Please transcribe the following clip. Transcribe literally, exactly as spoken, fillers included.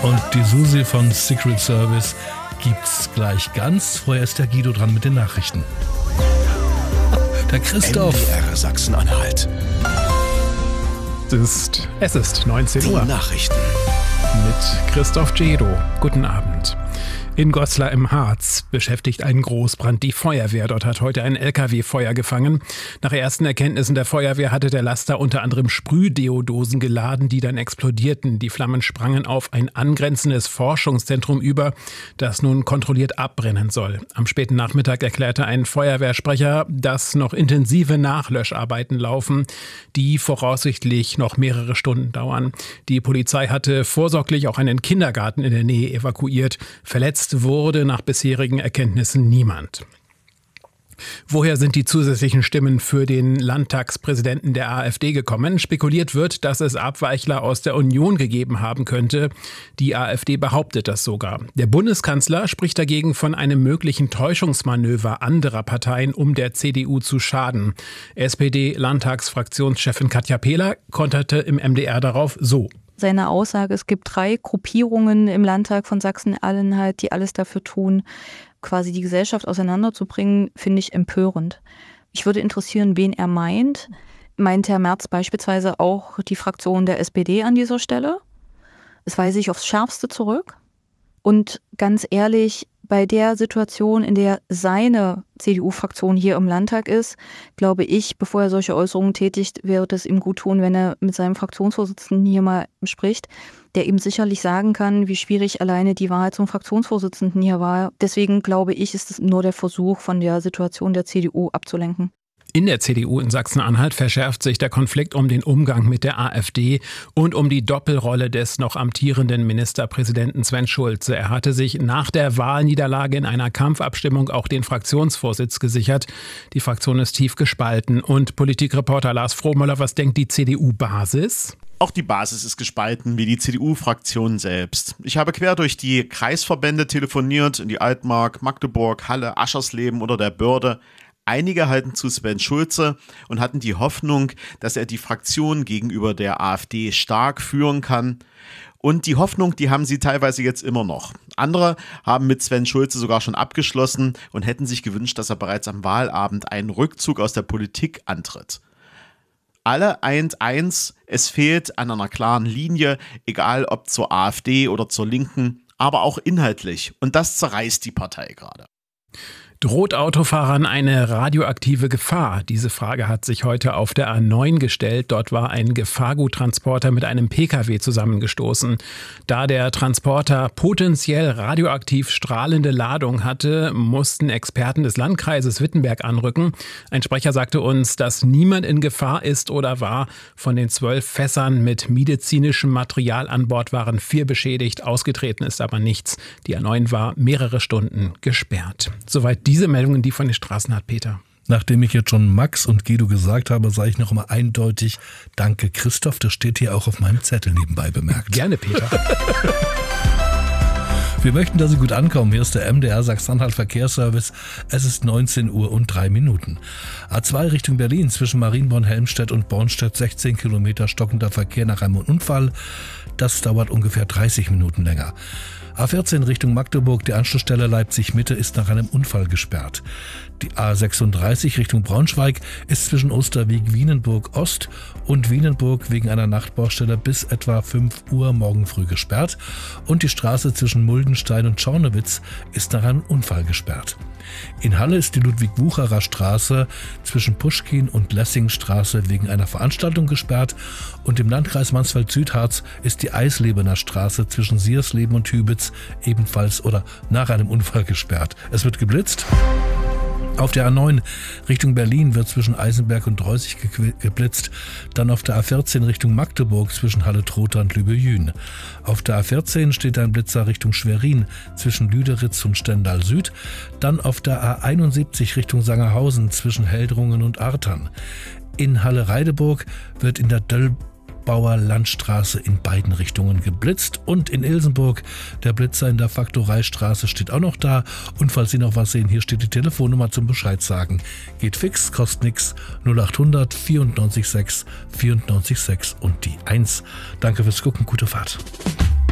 Und die Susi von Secret Service gibt's gleich ganz. Vorher ist der Guido dran mit den Nachrichten. Der Christoph. M D R Sachsen-Anhalt. Es ist, es ist neunzehn Uhr. Die Nachrichten. Mit Christoph Djedo. Guten Abend. In Goslar im Harz beschäftigt ein Großbrand die Feuerwehr. Dort hat heute ein L K W Feuer gefangen. Nach ersten Erkenntnissen der Feuerwehr hatte der Laster unter anderem Sprühdeodosen geladen, die dann explodierten. Die Flammen sprangen auf ein angrenzendes Forschungszentrum über, das nun kontrolliert abbrennen soll. Am späten Nachmittag erklärte ein Feuerwehrsprecher, dass noch intensive Nachlöscharbeiten laufen, die voraussichtlich noch mehrere Stunden dauern. Die Polizei hatte vorsorglich auch einen Kindergarten in der Nähe evakuiert. Verletzt wurde nach bisherigen Erkenntnissen niemand. Woher sind die zusätzlichen Stimmen für den Landtagspräsidenten der AfD gekommen? Spekuliert wird, dass es Abweichler aus der Union gegeben haben könnte. Die AfD behauptet das sogar. Der Bundeskanzler spricht dagegen von einem möglichen Täuschungsmanöver anderer Parteien, um der C D U zu schaden. S P D-Landtagsfraktionschefin Katja Pehler konterte im M D R darauf so. Seine Aussage, es gibt drei Gruppierungen im Landtag von Sachsen-Anhalt, die alles dafür tun, quasi die Gesellschaft auseinanderzubringen, finde ich empörend. Ich würde interessieren, wen er meint. Meint Herr Merz beispielsweise auch die Fraktion der S P D an dieser Stelle? Das weise ich aufs Schärfste zurück. Und ganz ehrlich, bei der Situation, in der seine C D U-Fraktion hier im Landtag ist, glaube ich, bevor er solche Äußerungen tätigt, wird es ihm gut tun, wenn er mit seinem Fraktionsvorsitzenden hier mal spricht, der ihm sicherlich sagen kann, wie schwierig alleine die Wahl zum Fraktionsvorsitzenden hier war. Deswegen glaube ich, ist es nur der Versuch, von der Situation der C D U abzulenken. In der C D U in Sachsen-Anhalt verschärft sich der Konflikt um den Umgang mit der AfD und um die Doppelrolle des noch amtierenden Ministerpräsidenten Sven Schulze. Er hatte sich nach der Wahlniederlage in einer Kampfabstimmung auch den Fraktionsvorsitz gesichert. Die Fraktion ist tief gespalten. Und Politikreporter Lars Frohmöller, was denkt die C D U-Basis? Auch die Basis ist gespalten, wie die C D U-Fraktion selbst. Ich habe quer durch die Kreisverbände telefoniert, in die Altmark, Magdeburg, Halle, Aschersleben oder der Börde. Einige halten zu Sven Schulze und hatten die Hoffnung, dass er die Fraktion gegenüber der AfD stark führen kann. Und die Hoffnung, die haben sie teilweise jetzt immer noch. Andere haben mit Sven Schulze sogar schon abgeschlossen und hätten sich gewünscht, dass er bereits am Wahlabend einen Rückzug aus der Politik antritt. Alle eint eins, es fehlt an einer klaren Linie, egal ob zur AfD oder zur Linken, aber auch inhaltlich. Und das zerreißt die Partei gerade. Droht Autofahrern eine radioaktive Gefahr? Diese Frage hat sich heute auf der A neun gestellt. Dort war ein Gefahrguttransporter mit einem P K W zusammengestoßen. Da der Transporter potenziell radioaktiv strahlende Ladung hatte, mussten Experten des Landkreises Wittenberg anrücken. Ein Sprecher sagte uns, dass niemand in Gefahr ist oder war. Von den zwölf Fässern mit medizinischem Material an Bord waren vier beschädigt. Ausgetreten ist aber nichts. Die A neun war mehrere Stunden gesperrt. Soweit diese Meldungen, die von den Straßen hat, Peter. Nachdem ich jetzt schon Max und Guido gesagt habe, sage ich noch mal eindeutig Danke, Christoph. Das steht hier auch auf meinem Zettel nebenbei bemerkt. Gerne, Peter. Wir möchten, dass Sie gut ankommen. Hier ist der M D R Sachsen-Anhalt Verkehrsservice. Es ist neunzehn Uhr und drei Minuten. A zwei Richtung Berlin zwischen Marienborn-Helmstedt und Bornstedt sechzehn Kilometer stockender Verkehr nach einem Unfall. Das dauert ungefähr dreißig Minuten länger. A vierzehn Richtung Magdeburg, die Anschlussstelle Leipzig-Mitte ist nach einem Unfall gesperrt. Die A sechsunddreißig Richtung Braunschweig ist zwischen Osterweg-Wienenburg Ost und Wienenburg wegen einer Nachtbaustelle bis etwa fünf Uhr morgen früh gesperrt. Und die Straße zwischen Muldenstein und Schornewitz ist nach einem Unfall gesperrt. In Halle ist die Ludwig-Wucherer Straße zwischen Puschkin und Lessingstraße wegen einer Veranstaltung gesperrt und im Landkreis Mansfeld-Südharz ist die Eislebener Straße zwischen Siersleben und Hübitz ebenfalls oder nach einem Unfall gesperrt. Es wird geblitzt. Auf der A neun Richtung Berlin wird zwischen Eisenberg und Dreuzig geblitzt. Dann auf der A vierzehn Richtung Magdeburg zwischen Halle-Trotha und Lübbe-Jühn. Auf der A vierzehn steht ein Blitzer Richtung Schwerin zwischen Lüderitz und Stendal Süd. Dann auf der A einundsiebzig Richtung Sangerhausen zwischen Heldrungen und Artern. In Halle-Reideburg wird in der Döll Bauer Landstraße in beiden Richtungen geblitzt und in Ilsenburg, der Blitzer in der Faktoreistraße steht auch noch da und falls Sie noch was sehen, hier steht die Telefonnummer zum Bescheid sagen. Geht fix, kostet nix, null achthundert vierundneunzig sechs vierundneunzig sechs und die eins. Danke fürs Gucken, gute Fahrt.